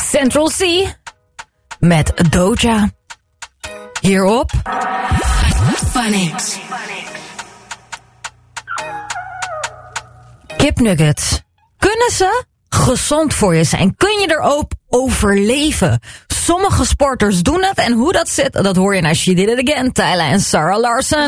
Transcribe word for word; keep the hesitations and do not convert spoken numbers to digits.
Central C met Doja. Hierop Phonics. Kipnuggets. Kunnen ze gezond voor je zijn? Kun je er ook overleven? Sommige sporters doen het en hoe dat zit, dat hoor je naar She Did It Again, Tyla en Sarah Larson.